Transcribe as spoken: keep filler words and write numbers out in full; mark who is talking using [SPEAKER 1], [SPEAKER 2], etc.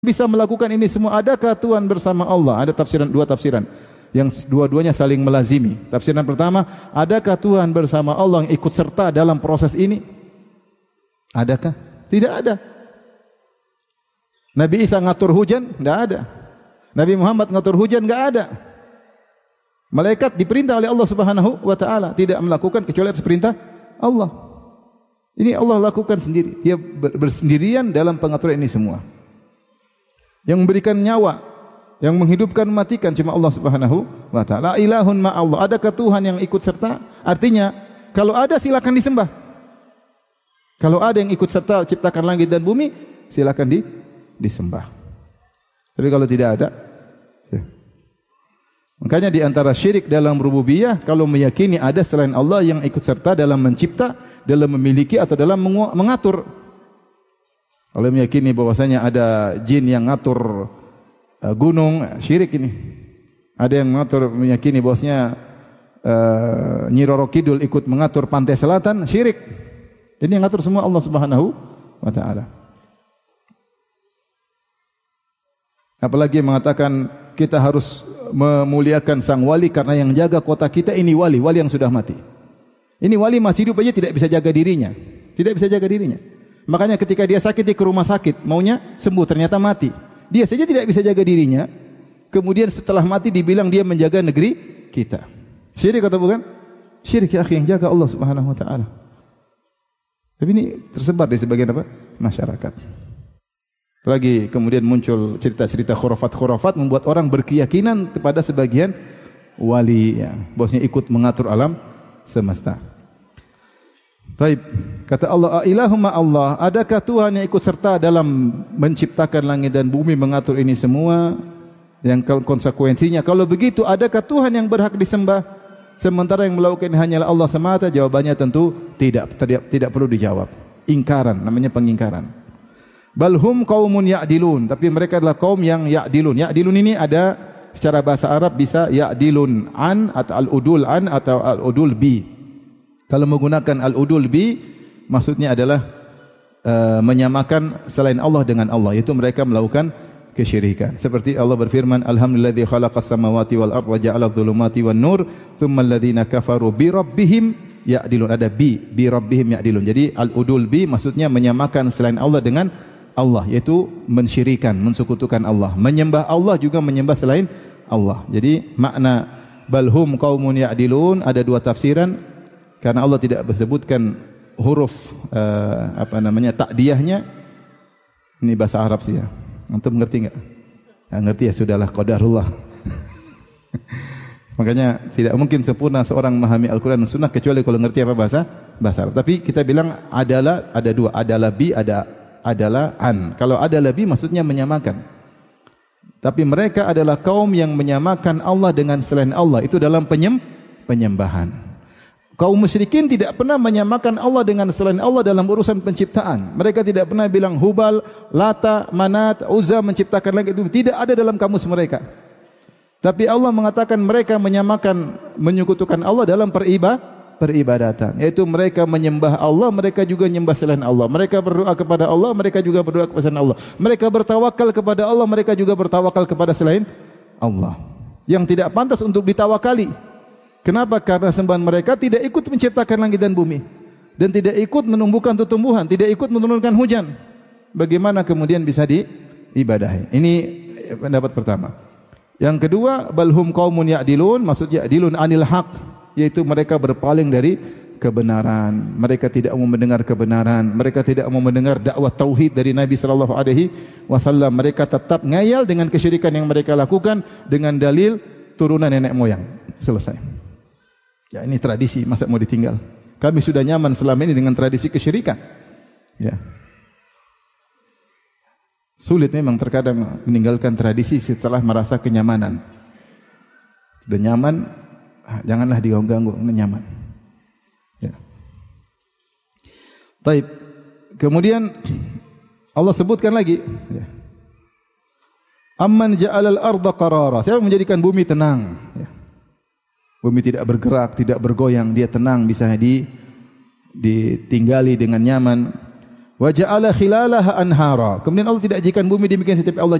[SPEAKER 1] bisa melakukan ini semua? Adakah Tuhan bersama Allah? Ada tafsiran, dua tafsiran yang dua-duanya saling melazimi. Tafsiran pertama, adakah Tuhan bersama Allah yang ikut serta dalam proses ini? Adakah? Tidak ada. Nabi Isa ngatur hujan? Tidak ada. Nabi Muhammad ngatur hujan? Tidak ada. Malaikat diperintah oleh Allah Subhanahu wa taala tidak melakukan kecuali atas perintah Allah. Ini Allah lakukan sendiri. Dia bersendirian dalam pengaturan ini semua. Yang memberikan nyawa, yang menghidupkan, mematikan cuma Allah Subhanahu wa taala. La ilahun ma Allah. Adakah Tuhan yang ikut serta? Artinya kalau ada silakan disembah. Kalau ada yang ikut serta ciptakan langit dan bumi, silakan di disembah. Tapi kalau tidak ada, ya. Makanya di antara syirik dalam rububiyah, kalau meyakini ada selain Allah yang ikut serta dalam mencipta, dalam memiliki atau dalam mengatur. Kalau meyakini bahwasanya ada jin yang ngatur uh, gunung, syirik ini. Ada yang mengatur, meyakini bahwasanya uh, Nyi Roro Kidul ikut mengatur pantai selatan, syirik. Ini yang ngatur semua Allah Subhanahu wa taala. Apalagi mengatakan kita harus memuliakan sang wali karena yang jaga kota kita ini wali, wali yang sudah mati. Ini wali masih hidup aja tidak bisa jaga dirinya. Tidak bisa jaga dirinya. Makanya ketika dia sakit di ke rumah sakit, maunya sembuh, ternyata mati. Dia saja tidak bisa jaga dirinya. Kemudian setelah mati dibilang dia menjaga negeri kita. Syirik atau bukan? Syirik ya akhi, yang jaga Allah Subhanahu wa taala. Tapi ini tersebar di sebagian apa? Masyarakat. Lagi kemudian muncul cerita-cerita khurafat-khurafat membuat orang berkeyakinan kepada sebagian wali, ya, bosnya ikut mengatur alam semesta. Baik, kata Allah, ilahumma Allah, adakah Tuhan yang ikut serta dalam menciptakan langit dan bumi, mengatur ini semua? Yang konsekuensinya, kalau begitu, adakah Tuhan yang berhak disembah? Sementara yang melakukan hanyalah Allah semata? Jawabannya tentu tidak, tidak, tidak perlu dijawab. Ingkaran, namanya pengingkaran. Balhum qaumun ya'dilun, tapi mereka adalah kaum yang ya'dilun. Ya'dilun ini ada secara bahasa Arab bisa ya'dilun an atau al-udul an atau al-udul bi. Kalau menggunakan al-udul bi, maksudnya adalah uh, menyamakan selain Allah dengan Allah, yaitu mereka melakukan kesyirikan. Seperti Allah berfirman, Alhamdulilladzi khalaqas samawati wal ardh wa ja'ala adh-dhulumati wan nur, tsumma alladziina kafaru bi rabbihim ya'dilun. Ada bi, bi rabbihim ya'dilun. Jadi al-udul bi maksudnya menyamakan selain Allah dengan Allah, yaitu mensyirikan, mensekutukan Allah. Menyembah Allah juga menyembah selain Allah. Jadi makna balhum qaumun ya'dilun ada dua tafsiran, karena Allah tidak disebutkan huruf uh, apa namanya takdiyahnya. Ini bahasa Arab sih ya. Antum mengerti enggak? Enggak ngerti ya sudahlah, qadarullah. Makanya tidak mungkin sempurna seorang memahami Al-Quran dan Sunnah kecuali kalau ngerti apa bahasa bahasa Arab. Tapi kita bilang adalah ada dua, adalah bi, ada adalah an. Kalau ada lebih maksudnya menyamakan. Tapi mereka adalah kaum yang menyamakan Allah dengan selain Allah. Itu dalam penyem, penyembahan. Kaum musyrikin tidak pernah menyamakan Allah dengan selain Allah dalam urusan penciptaan. Mereka tidak pernah bilang Hubal, Lata, Manat, Uzza menciptakan langit itu. Tidak ada dalam kamus mereka. Tapi Allah mengatakan mereka menyamakan, menyekutukan Allah dalam peribadatan. peribadatan, yaitu mereka menyembah Allah, mereka juga menyembah selain Allah. Mereka berdoa kepada Allah, mereka juga berdoa kepada selain Allah. Mereka bertawakal kepada Allah, mereka juga bertawakal kepada selain Allah. Yang tidak pantas untuk ditawakali. Kenapa? Karena sembahan mereka tidak ikut menciptakan langit dan bumi, dan tidak ikut menumbuhkan tumbuhan, tidak ikut menurunkan hujan. Bagaimana kemudian bisa diibadahi? Ini pendapat pertama. Yang kedua, balhum qaumun ya'dilun, maksudnya ya'dilun anil haq, yaitu mereka berpaling dari kebenaran. Mereka tidak mau mendengar kebenaran. Mereka tidak mau mendengar dakwah tauhid dari Nabi sallallahu alaihi wasallam. Mereka tetap ngayal dengan kesyirikan yang mereka lakukan dengan dalil turunan nenek moyang. Selesai. Ya, ini tradisi, masa mau ditinggal? Kami sudah nyaman selama ini dengan tradisi kesyirikan. Ya. Sulit memang terkadang meninggalkan tradisi setelah merasa kenyamanan. Sudah nyaman, janganlah diganggu, nyaman. Ya. Baik. Kemudian Allah sebutkan lagi, ya. Amman ja'alal arda qarara. Siapa menjadikan bumi tenang? Ya. Bumi tidak bergerak, tidak bergoyang, dia tenang, bisa di ditinggali dengan nyaman. Wa ja'ala khilalaha anhara. Kemudian Allah tidak jadikan bumi demikian, tetapi Allah